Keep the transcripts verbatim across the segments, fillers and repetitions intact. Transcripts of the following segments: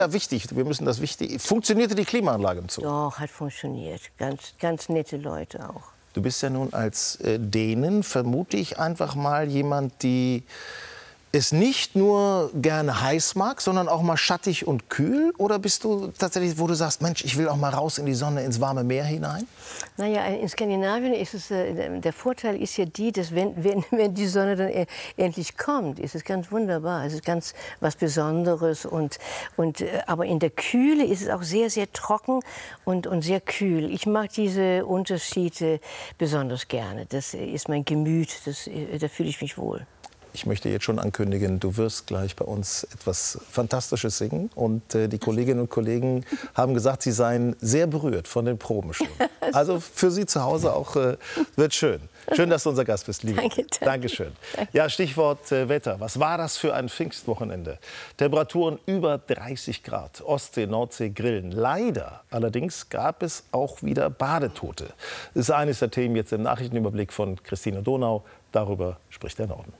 Ja, wichtig, wir müssen das wichtig. Funktionierte die Klimaanlage im Zoo? Doch, hat funktioniert. Ganz, ganz nette Leute auch. Du bist ja nun als äh, Dänin, vermute ich einfach mal jemand, die es nicht nur gerne heiß mag, sondern auch mal schattig und kühl? Oder bist du tatsächlich, wo du sagst, Mensch, ich will auch mal raus in die Sonne, ins warme Meer hinein? Naja, in Skandinavien ist es, äh, der Vorteil ist ja die, dass wenn, wenn, wenn die Sonne dann äh, endlich kommt, ist es ganz wunderbar. Es ist ganz was Besonderes. Und, und, äh, aber in der Kühle ist es auch sehr, sehr trocken und, und sehr kühl. Ich mag diese Unterschiede besonders gerne. Das ist mein Gemüt, das, äh, da fühle ich mich wohl. Ich möchte jetzt schon ankündigen, du wirst gleich bei uns etwas Fantastisches singen. Und äh, die Kolleginnen und Kollegen haben gesagt, sie seien sehr berührt von den Proben schon. Also für Sie zu Hause auch äh, wird schön. Schön, dass du unser Gast bist, liebe. Danke, danke. Dankeschön. Ja, Stichwort äh, Wetter. Was war das für ein Pfingstwochenende? Temperaturen über dreißig Grad. Ostsee, Nordsee grillen. Leider allerdings gab es auch wieder Badetote. Das ist eines der Themen jetzt im Nachrichtenüberblick von Christine Donau. Darüber spricht der Norden.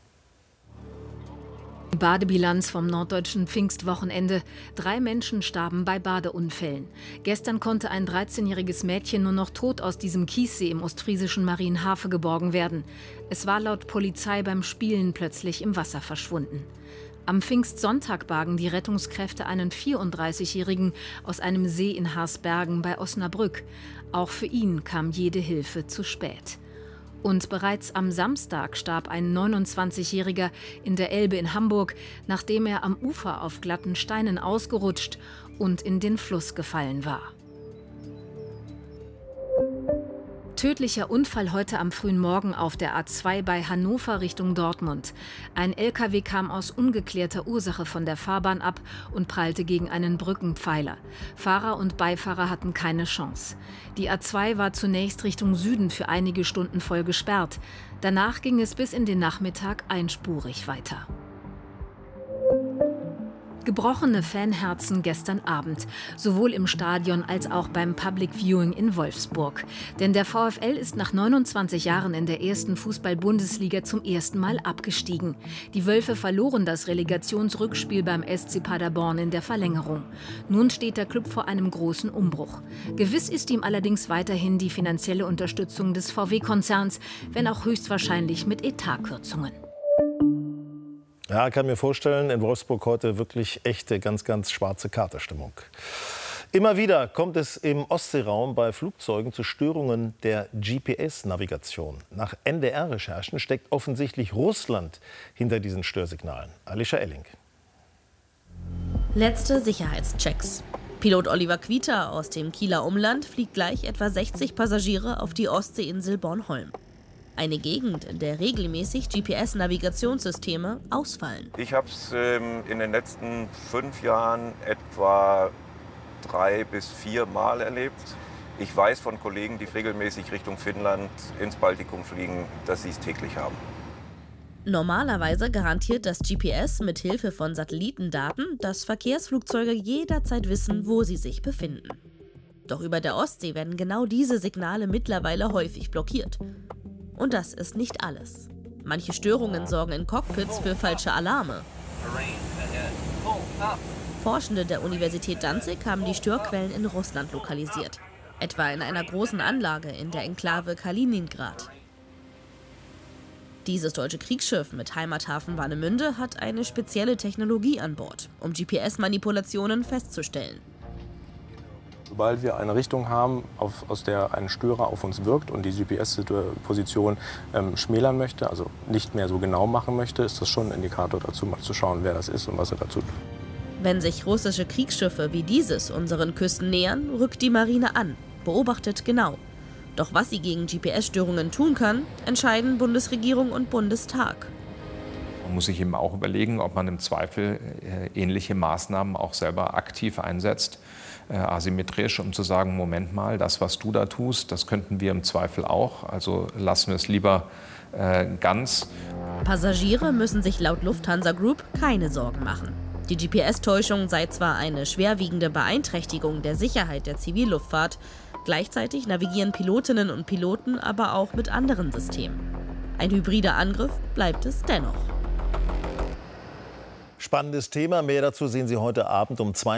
Die Badebilanz vom norddeutschen Pfingstwochenende. Drei Menschen starben bei Badeunfällen. Gestern konnte ein dreizehnjähriges Mädchen nur noch tot aus diesem Kiessee im ostfriesischen Marienhafe geborgen werden. Es war laut Polizei beim Spielen plötzlich im Wasser verschwunden. Am Pfingstsonntag bargen die Rettungskräfte einen vierunddreißigjährigen aus einem See in Harsbergen bei Osnabrück. Auch für ihn kam jede Hilfe zu spät. Und bereits am Samstag starb ein neunundzwanzigjähriger in der Elbe in Hamburg, nachdem er am Ufer auf glatten Steinen ausgerutscht und in den Fluss gefallen war. Tödlicher Unfall heute am frühen Morgen auf der A zwei bei Hannover Richtung Dortmund. Ein L K W kam aus ungeklärter Ursache von der Fahrbahn ab und prallte gegen einen Brückenpfeiler. Fahrer und Beifahrer hatten keine Chance. Die A zwei war zunächst Richtung Süden für einige Stunden voll gesperrt. Danach ging es bis in den Nachmittag einspurig weiter. Gebrochene Fanherzen gestern Abend, sowohl im Stadion als auch beim Public Viewing in Wolfsburg. Denn der VfL ist nach neunundzwanzig Jahren in der ersten Fußball-Bundesliga zum ersten Mal abgestiegen. Die Wölfe verloren das Relegationsrückspiel beim S C Paderborn in der Verlängerung. Nun steht der Klub vor einem großen Umbruch. Gewiss ist ihm allerdings weiterhin die finanzielle Unterstützung des V W-Konzerns, wenn auch höchstwahrscheinlich mit Etatkürzungen. Ja, kann mir vorstellen, in Wolfsburg heute wirklich echte, ganz, ganz schwarze Katerstimmung. Immer wieder kommt es im Ostseeraum bei Flugzeugen zu Störungen der G P S-Navigation. Nach N D R-Recherchen steckt offensichtlich Russland hinter diesen Störsignalen. Alicia Elling. Letzte Sicherheitschecks. Pilot Oliver Quieter aus dem Kieler Umland fliegt gleich etwa sechzig Passagiere auf die Ostseeinsel Bornholm. Eine Gegend, in der regelmäßig G P S-Navigationssysteme ausfallen. Ich habe es ähm, in den letzten fünf Jahren etwa drei bis vier Mal erlebt. Ich weiß von Kollegen, die regelmäßig Richtung Finnland ins Baltikum fliegen, dass sie es täglich haben. Normalerweise garantiert das G P S mit Hilfe von Satellitendaten, dass Verkehrsflugzeuge jederzeit wissen, wo sie sich befinden. Doch über der Ostsee werden genau diese Signale mittlerweile häufig blockiert. Und das ist nicht alles. Manche Störungen sorgen in Cockpits für falsche Alarme. Forschende der Universität Danzig haben die Störquellen in Russland lokalisiert. Etwa in einer großen Anlage in der Enklave Kaliningrad. Dieses deutsche Kriegsschiff mit Heimathafen Warnemünde hat eine spezielle Technologie an Bord, um G P S-Manipulationen festzustellen. Sobald wir eine Richtung haben, auf, aus der ein Störer auf uns wirkt und die G P S-Position ähm, schmälern möchte, also nicht mehr so genau machen möchte, ist das schon ein Indikator dazu, mal zu schauen, wer das ist und was er dazu tut. Wenn sich russische Kriegsschiffe wie dieses unseren Küsten nähern, rückt die Marine an, beobachtet genau. Doch was sie gegen G P S-Störungen tun kann, entscheiden Bundesregierung und Bundestag. Man muss sich eben auch überlegen, ob man im Zweifel äh, ähnliche Maßnahmen auch selber aktiv einsetzt, äh, asymmetrisch, um zu sagen, Moment mal, das, was du da tust, das könnten wir im Zweifel auch, also lassen wir es lieber äh, ganz. Passagiere müssen sich laut Lufthansa Group keine Sorgen machen. Die G P S-Täuschung sei zwar eine schwerwiegende Beeinträchtigung der Sicherheit der Zivilluftfahrt, gleichzeitig navigieren Pilotinnen und Piloten aber auch mit anderen Systemen. Ein hybrider Angriff bleibt es dennoch. Spannendes Thema. Mehr dazu sehen Sie heute Abend um zwei.